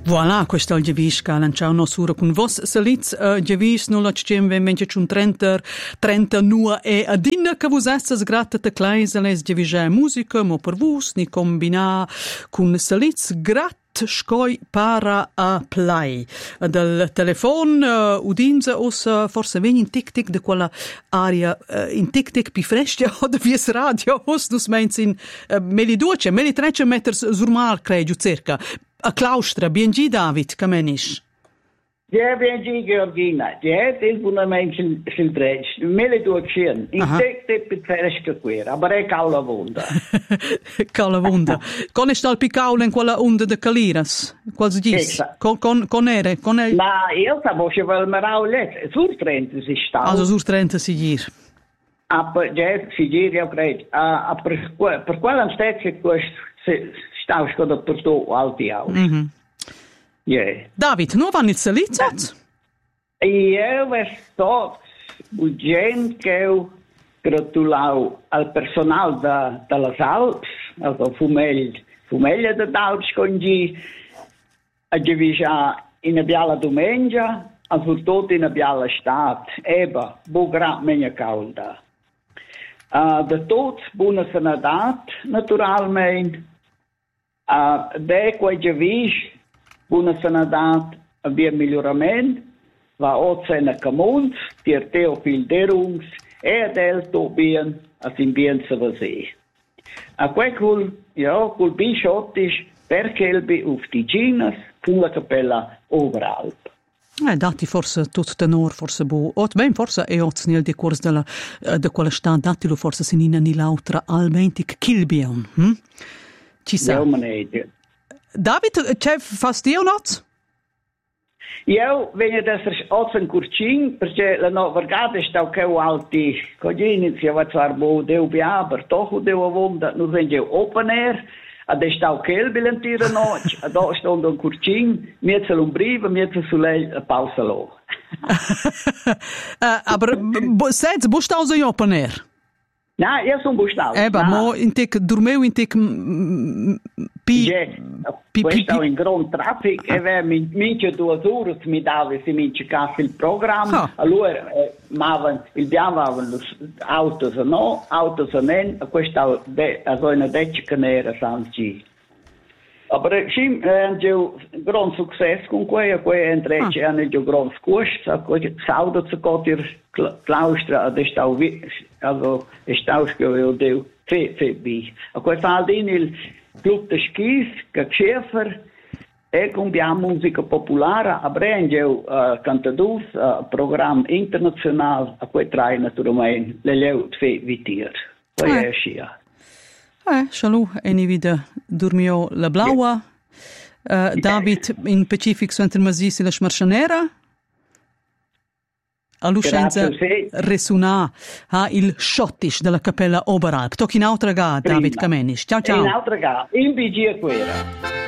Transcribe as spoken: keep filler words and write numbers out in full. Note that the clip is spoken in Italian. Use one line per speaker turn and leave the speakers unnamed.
Voilà, questo è il Gevis che ha lanciato nostra con vos. Salitz, uh, Gevis, non la c'è invece un trenta, trenta nua e adina che vos essas gratta te claise les Gevis musica, mo per vos, ni combina con Salitz gratta scoi para a play del telefon uh, udinza os uh, forse veni in tic tic de quella aria uh, in tic tic pi fresca o de vies radio os dus meins in uh, meli duce meli trece meters surmal creio cerca a claustra biengi David camenish.
Ja, biengi Georgina. Ja, il buona mensen sil trece meli duce in tic tic pi fresca quera aber è caula vonda.
Caula vonda. Con estal pi caula in quella onda de caliras. Quals dis? Con con con ere, con el.
Ma io stavo che vel meraulet, sur trenta si sta.
Also sur trenta si gir.
Ah, ja, si gir io credo. Ah, per per quella stesse questo sta scoda per to alti au.
Mhm.
Yeah.
David, nu van il salitzat?
Io vesto bugen che gratulau al personal da dalla Alps, also fumel, fumella da Alps con gi a Gevisa in biala domenica, a tot in biala stat, eba, bugra menia calda. Uh, de tot buona sanadat, naturalmente, uh, de quei Gevis buona sanadat, avvia miglioramento, va ozzena camuns, tier teofil derungs, e adelto bien, as in bien se vase. A quecul, ja, cul bischottisch, percelbi uf Tiginas, con la capella Oberalp.
Eh, dati forse tot tenor, forse bu, ot ben forse e ot nel decurs della, de quella sta, datilo forse sinina ni l'altra almentic kilbion, hm? Ci sa.
Ja, manete.
David, c'è fastio not?
Io vengo da essere otto in curcin, perché la nuova vergata sta che alti, così iniziava a fare bo deu bia, per toch deu avonda, nu vengo open air, ad sta che bilentire no, ad sta un curcin, mezzo l'umbriva, mezzo sulle a pausa lo.
Aber sets bustauso in open air.
Na, io sono bustau.
Eh, ma mo in tek dormeu in tek pi
pi questo in gran traffic e ve mi mince due ore mi dava si mince cassa il programma allora ma il biamo autos no autos men questo a zona deci canera sanci aber sim hanno gran successo con quei quei entrece hanno già gran scost a quei saudo zu cotir claustra ad stau also stau che deu fe fe bi a quei faldin il club de skis che Schäfer e combiamo musica popolare a Brengeu uh, cantadus uh, programma internazionale a quei trai naturalmente le leu fe vitir poi è scia
eh shalom eni vida dormio la blaua uh, David in Pacific Center Mazisi la Schmarchanera a Lucenza resuna ha il schottisch della Cappella Oberalp. Tocchi in altra ga, David Camenisch. Ciao ciao.
In altra ga, in bigia quera.